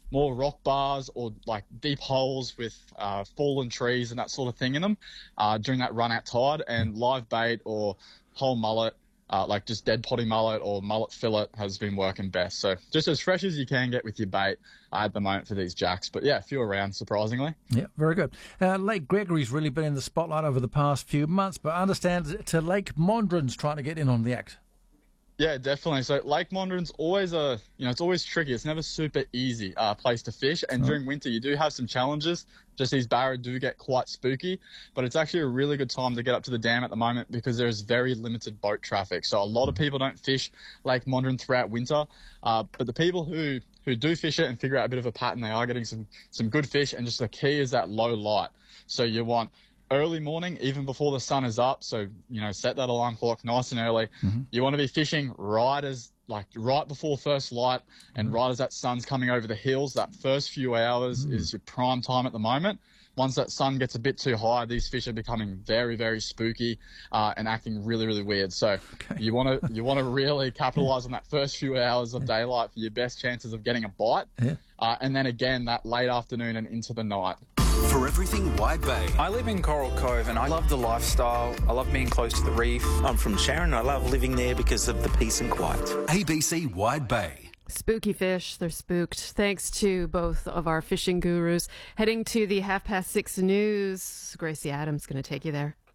more rock bars or like deep holes with fallen trees and that sort of thing in them during that run out tide. And live bait or whole mullet, like just dead potty mullet or mullet fillet has been working best. So just as fresh as you can get with your bait at the moment for these jacks. But yeah, a few around, surprisingly. Yeah, very good. Lake Gregory's really been in the spotlight over the past few months, but I understand to Lake Mondrian's trying to get in on the act. Yeah, definitely. So Lake Mondrian's always it's always tricky. It's never super easy place to fish. And during winter, you do have some challenges. Just these barra do get quite spooky, but it's actually a really good time to get up to the dam at the moment because there's very limited boat traffic. So a lot of people don't fish Lake Mondrian throughout winter, but the people who do fish it and figure out a bit of a pattern, they are getting some good fish. And just the key is that low light. So you want early morning, even before the sun is up. So, set that alarm clock nice and early. Mm-hmm. You want to be fishing right before first light and right as that sun's coming over the hills. That first few hours is your prime time at the moment. Once that sun gets a bit too high, these fish are becoming very, very spooky and acting really, really weird. So you want to really capitalize on that first few hours of daylight for your best chances of getting a bite. Yeah. And then again, that late afternoon and into the night. For everything Wide Bay. I live in Coral Cove and I love the lifestyle. I love being close to the reef. I'm from Sharon. I love living there because of the peace and quiet. ABC Wide Bay. Spooky fish, they're spooked. Thanks to both of our fishing gurus. Heading to the 6:30 news, Gracie Adams going to take you there.